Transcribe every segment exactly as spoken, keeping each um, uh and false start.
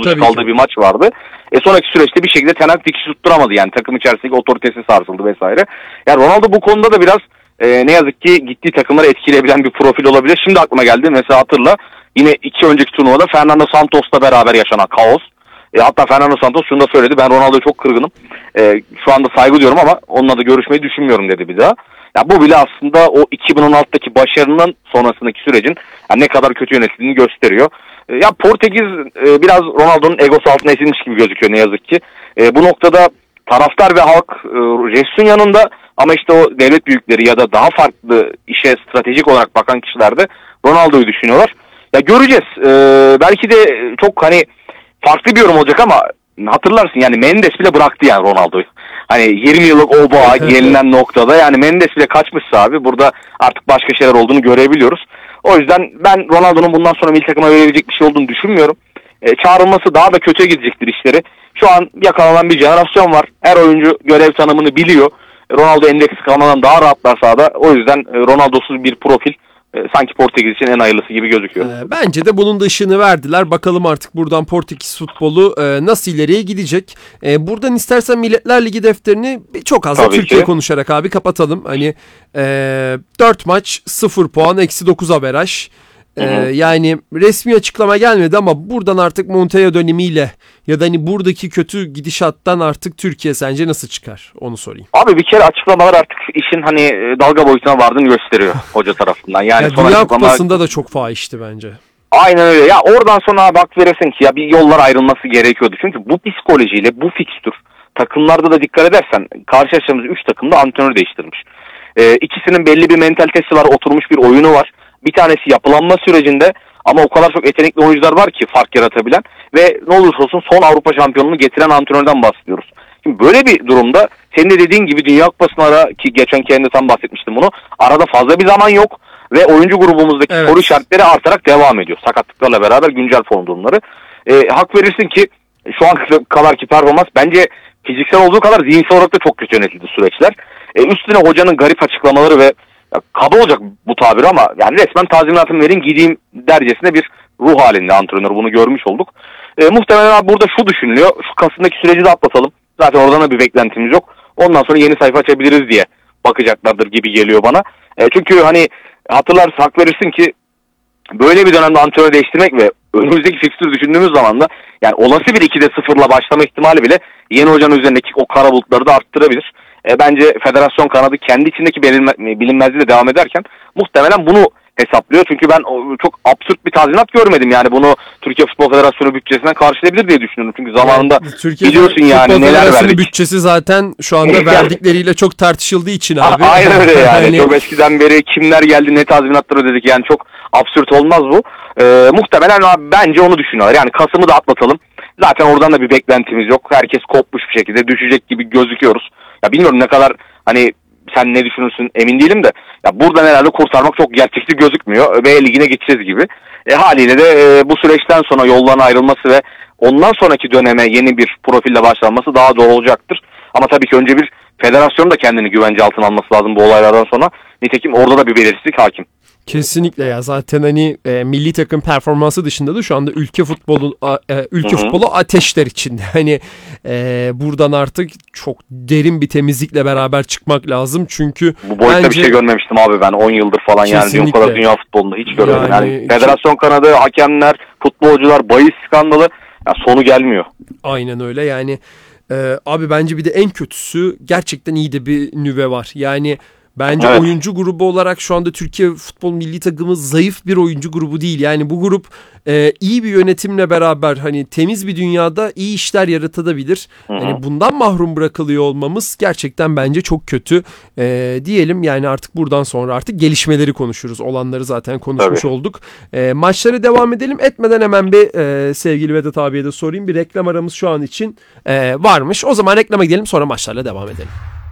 dokuz üç kaldığı bir maç vardı. E sonraki süreçte bir şekilde Ten Hag dikişi tutturamadı yani takım içerisindeki otoritesi sarsıldı vesaire. Yani Ronaldo bu konuda da biraz e, ne yazık ki gittiği takımları etkileyebilen bir profil olabilir. Şimdi aklıma geldi mesela hatırla yine iki önceki turnuvada Fernando Santos'la beraber yaşanan kaos. E, hatta Fernando Santos şunu da söyledi, ben Ronaldo'ya çok kırgınım. E, şu anda saygı duyuyorum ama onunla da görüşmeyi düşünmüyorum dedi bir daha. Ya bu bile aslında o iki bin on altıdaki başarının sonrasındaki sürecin yani ne kadar kötü yönetildiğini gösteriyor. E, ya Portekiz e, biraz Ronaldo'nun egosu altına ezilmiş gibi gözüküyor ne yazık ki. E, bu noktada taraftar ve halk e, Jesus'un yanında ama işte o devlet büyükleri ya da daha farklı işe stratejik olarak bakan kişiler de Ronaldo'yu düşünüyorlar. Ya göreceğiz. E, belki de çok hani farklı bir yorum olacak ama hatırlarsın yani Mendes bile bıraktı yani Ronaldo'yu. Hani yirmi yıllık o bağ gelinen noktada yani Mendes bile kaçmışsa abi burada artık başka şeyler olduğunu görebiliyoruz. O yüzden ben Ronaldo'nun bundan sonra milli takıma verebilecek bir şey olduğunu düşünmüyorum. E, çağrılması daha da kötüye gidecektir işleri. Şu an yakalanan bir jenerasyon var. Her oyuncu görev tanımını biliyor. Ronaldo endeksi kalmadan daha rahatlar sahada. O yüzden e, Ronaldo'suz bir profil E, sanki Portekiz için en hayırlısı gibi gözüküyor. E, bence de bunun da ışığını verdiler. Bakalım artık buradan Portekiz futbolu e, nasıl ileriye gidecek. E, buradan istersen Milletler Ligi defterini çok az da Türkiye ki. konuşarak abi kapatalım. Hani e, dört maç sıfır puan eksi dokuz averaj. Ee, yani resmi açıklama gelmedi ama buradan artık Montella dönemiyle ya da hani buradaki kötü gidişattan artık Türkiye sence nasıl çıkar? Onu sorayım. Abi bir kere açıklamalar artık işin hani dalga boyutuna vardığını gösteriyor hoca tarafından. Yani ya Dünya açıklama... Kupası'nda da çok fahişti bence. Aynen öyle. Ya oradan sonra bak verirsin ki ya bir yollar ayrılması gerekiyordu. Çünkü bu psikolojiyle bu fikstür takımlarda da dikkat edersen karşılaştığımız üç takım da antrenör değiştirmiş. Ee, ikisinin belli bir mentalitesi var, oturmuş bir oyunu var. Bir tanesi yapılanma sürecinde ama o kadar çok yetenekli oyuncular var ki fark yaratabilen ve ne olursa olsun son Avrupa şampiyonluğunu getiren antrenörden bahsediyoruz. Şimdi böyle bir durumda senin de dediğin gibi Dünya Kupası'na ara ki geçen kendi tam bahsetmiştim bunu. Arada fazla bir zaman yok ve oyuncu grubumuzdaki evet. soru işaretleri artarak devam ediyor. Sakatlıklarla beraber güncel form durumları. E, hak verirsin ki şu an kadarki performans bence fiziksel olduğu kadar zihinsel olarak da çok kötü yönetildi süreçler. E, üstüne hocanın garip açıklamaları ve ya, kaba olacak bu tabir ama yani resmen tazminatımı verin gideyim dercesine bir ruh halinde antrenör, bunu görmüş olduk. E, muhtemelen burada şu düşünülüyor, şu Kasım'daki süreci de atlatalım. Zaten oradan da bir beklentimiz yok. Ondan sonra yeni sayfa açabiliriz diye bakacaklardır gibi geliyor bana. E, çünkü hani hatırlarsın, hak verirsin ki böyle bir dönemde antrenör değiştirmek ve önümüzdeki fikstürü düşündüğümüz zaman da yani olası bir ikide sıfırla başlama ihtimali bile yeni hocanın üzerindeki o kara bulutları da arttırabilir. E, bence federasyon kanadı kendi içindeki bilinmezliğiyle devam ederken muhtemelen bunu hesaplıyor. Çünkü ben o, çok absürt bir tazminat görmedim. Yani bunu Türkiye Futbol Federasyonu bütçesinden karşılayabilir diye düşünüyorum. Çünkü zamanında yani, Türkiye biliyorsun Futbol yani neler verdik. Bütçesi zaten şu anda verdikleriyle çok tartışıldığı için abi. Aynen öyle yani. yani. Çok eskiden beri kimler geldi ne tazminatlar ödedik yani çok absürt olmaz bu. E, muhtemelen bence onu düşünüyorlar. Yani Kasım'ı da atlatalım. Zaten oradan da bir beklentimiz yok. Herkes kopmuş bir şekilde düşecek gibi gözüküyoruz. Ya bilmiyorum ne kadar hani sen ne düşünürsün emin değilim de ya buradan herhalde kurtarmak çok gerçekçi gözükmüyor ve ligine geçeceğiz gibi. E, haliyle de e, bu süreçten sonra yolların ayrılması ve ondan sonraki döneme yeni bir profille başlanması daha zor olacaktır. Ama tabii ki önce bir federasyonun da kendini güvence altına alması lazım bu olaylardan sonra. Nitekim orada da bir belirsizlik hakim. Kesinlikle ya, zaten hani e, milli takım performansı dışında da şu anda ülke futbolu a, e, ülke Hı-hı. futbolu ateşler içinde. Hani e, buradan artık çok derin bir temizlikle beraber çıkmak lazım. Çünkü bu boyutta bence... bir şey görmemiştim abi ben on yıldır falan. Kesinlikle. Yani o kadar dünya futbolunda hiç görmedim. Yani, yani federasyon kanadı, hakemler, futbolcular, bahis skandalı ya sonu gelmiyor. Aynen öyle yani. E, abi bence bir de en kötüsü gerçekten iyi de bir nüve var. Yani bence evet. oyuncu grubu olarak şu anda Türkiye futbol milli takımı zayıf bir oyuncu grubu değil. Yani bu grup e, iyi bir yönetimle beraber hani temiz bir dünyada iyi işler yaratabilir. Yani bundan mahrum bırakılıyor olmamız gerçekten bence çok kötü. E, diyelim yani artık buradan sonra artık gelişmeleri konuşuruz. Olanları zaten konuşmuş Tabii. olduk. E, maçlara devam edelim. Etmeden hemen bir e, sevgili Vedat abiye de sorayım. Bir reklam aramız şu an için e, varmış. O zaman reklama gidelim, sonra maçlarla devam edelim.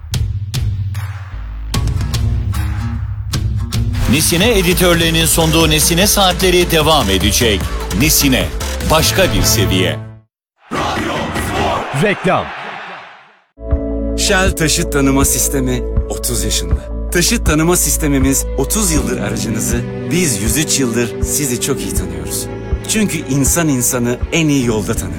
Nesine editörlerinin sunduğu Nesine Saatleri devam edecek. Nesine, başka bir seviye. Reklam. Shell Taşıt Tanıma Sistemi otuz yaşında. Taşıt tanıma sistemimiz otuz yıldır aracınızı, biz yüz üç yıldır sizi çok iyi tanıyoruz. Çünkü insan insanı en iyi yolda tanır.